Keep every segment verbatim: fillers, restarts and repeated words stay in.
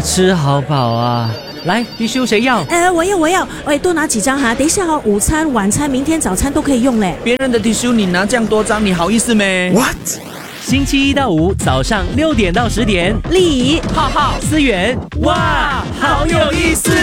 吃好饱啊！来，必须谁要？ 呃，我要我要，喂，多拿几张哈，等一下哦，午餐、晚餐、明天早餐都可以用嘞。 别人的 tissue 你拿这样多张，你好意思没 What？ 星期一到五早上六点到十点， 丽浩浩、思源，哇，好有意思！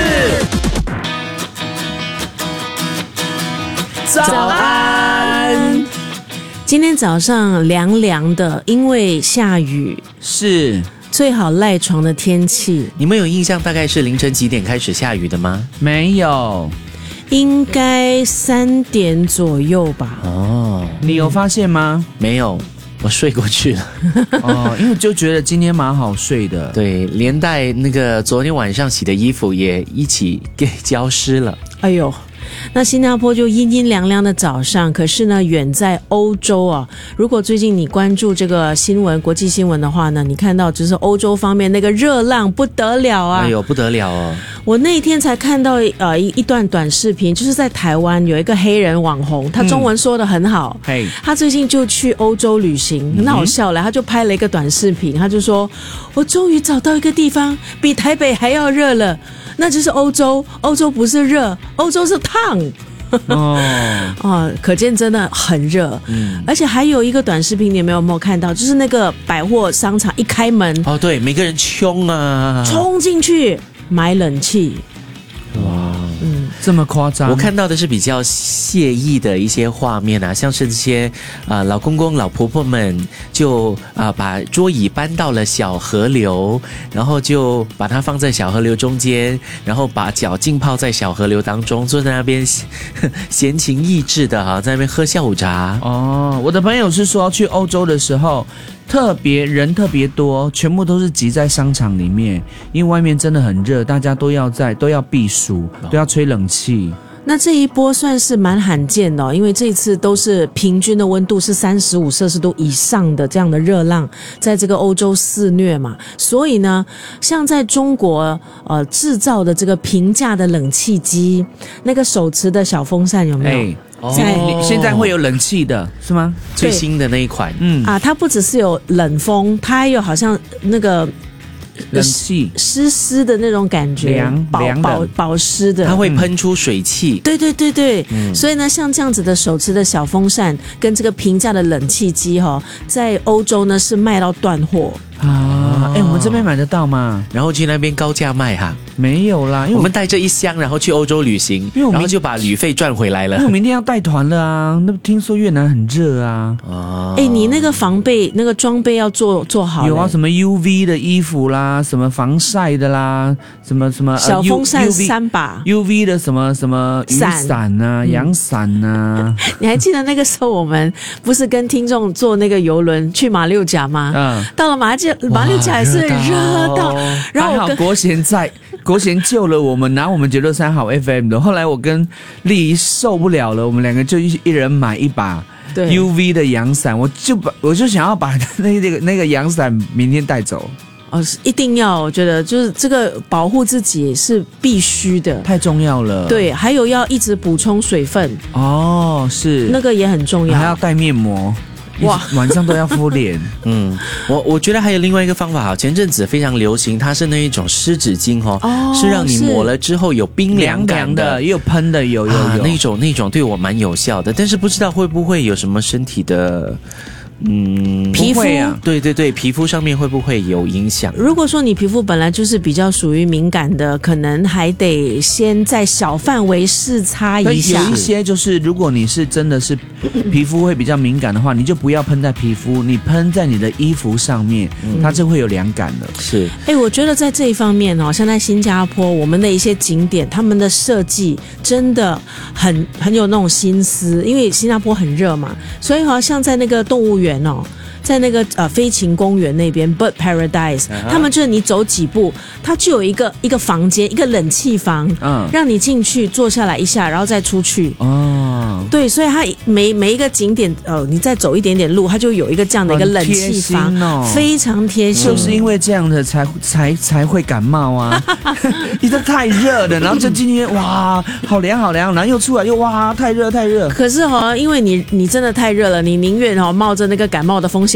早安。今天早上凉凉的，因为下雨， 是最好赖床的天气。 你们有印象大概是凌晨几点开始下雨的吗？ 没有？ 应该三点左右吧。 哦， 你有发现吗？ 没有，我睡过去了。 哦，因为就觉得今天蛮好睡的。 对，连带那个昨天晚上洗的衣服也一起给浇湿了。 哎呦，那新加坡就阴阴凉凉的早上，可是呢，远在欧洲啊。如果最近你关注这个新闻、国际新闻的话呢，你看到就是欧洲方面那个热浪不得了啊！ 哎呦，不得了哦！ 我那天才看到呃一一段短视频，就是在台湾有一个黑人网红，他中文说得很好， 嘿、嗯， 他最近就去欧洲旅行，很好笑了，他就拍了一个短视频，他就说：“我终于找到一个地方比台北还要热了。”那就是欧洲，欧洲不是热，欧洲是烫。 哦哦，可见真的很热。嗯，而且还有一个短视频，你们有没有看到？就是那个百货商场一开门， 哦，对，每个人冲啊， 冲进去买冷气。 哇， 嗯，这么夸张？ 我看到的是比较惬意的一些画面啊，像是这些啊、呃、老公公老婆婆们就啊、呃、把桌椅搬到了小河流，然后就把它放在小河流中间，然后把脚浸泡在小河流当中，坐在那边闲情逸致的哈、啊，在那边喝下午茶。 哦，我的朋友是说去欧洲的时候。特别人特别多，全部都是挤在商场里面，因为外面真的很热，大家都要在都要避暑，都要吹冷气。 那这一波算是蛮罕见的、哦，因为这一次都是平均的温度是三十五摄氏度以上的这样的热浪，在这个欧洲肆虐嘛，所以呢，像在中国呃制造的这个平价的冷气机，那个手持的小风扇有没有？ 欸在、哦、现在会有冷气的是吗？ 最新的那一款， 嗯啊，它不只是有冷风，它还有好像那个冷气湿湿的那种感觉， 凉凉保保湿的， 它会喷出水汽。 对对对对、 嗯， 所以呢，像这样子的手持的小风扇跟这个平价的冷气机哈、哦，在欧洲呢是卖到断货啊！哎、欸，我们这边买得到吗？ 然后去那边高价卖哈？ 没有啦，因为 我, 我们带着一箱，然后去欧洲旅行， 因为我然后就把旅费赚回来了。 因为我明天要带团了啊！那听说越南很热啊！ 哦， 哎，你那个防备、那个装备要做做好。 有啊，什么 U V 的衣服啦，什么防晒的啦，什么什么、呃、 小风扇三把 ，U V 的什么什么雨伞啊、阳伞啊。 你还记得那个时候我们不是跟听众坐那个邮轮去马六甲吗？嗯，到了马六马六甲也是热到，然后我还好国贤在。国贤救了我们，拿我们九六三好 F M 的。后来我跟丽仪受不了了，我们两个就一一人买一把 U V 的阳伞，我就把我就想要把那个那个阳伞明天带走。 哦，一定要，我觉得就是这个保护自己是必须的， 太重要了。 对，还有要一直补充水分。 哦，是那个也很重要， 还要带面膜。哇，晚上都要敷脸。 嗯，我我觉得还有另外一个方法哈，前阵子非常流行，它是那一种湿纸巾哦，哦是让你抹了之后有冰凉感的， 凉的也有喷的，有有有、 啊、那种那种对我蛮有效的，但是不知道会不会有什么身体的。嗯， 皮肤啊，对对对，皮肤上面会不会有影响？ 如果说你皮肤本来就是比较属于敏感的，可能还得先在小范围试擦一下。 有一些就是，如果你是真的是皮肤会比较敏感的话，你就不要喷在皮肤，你喷在你的衣服上面，嗯、它就会有凉感了。 是， 哎，我觉得在这一方面哦，像在新加坡，我们的一些景点，他们的设计真的很很有那种心思，因为新加坡很热嘛，所以好像在那个动物园。哦，在那个呃飞禽公园那边 Bird Paradise，、uh-huh. 他们就是你走几步，它就有一个一个房间，一个冷气房，嗯，让你进去坐下来一下，然后再出去。哦，对，所以它每每一个景点，呃，你再走一点点路，它就有一个这样的一个冷气房， 哦、 非常贴心。 就是因为这样的才才才会感冒啊！你这太热了，然后就进去哇，好凉好凉，然后又出来又哇，太热太热。 可是哈、哦，因为你你真的太热了，你宁愿哈、哦、冒着那个感冒的风险。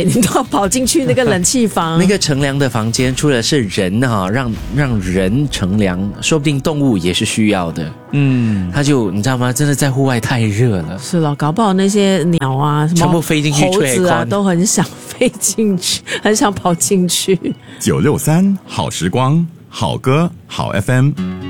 险，你都要跑进去那个冷气房。 那个乘凉的房间，除了是人哈、啊，让让人乘凉，说不定动物也是需要的。嗯，他就你知道吗？真的在户外太热了。 是了，搞不好那些鸟啊，什么全部飞进去， 猴子啊，都很想飞进去，很想跑进去。 九六三好时光，好歌好 F M。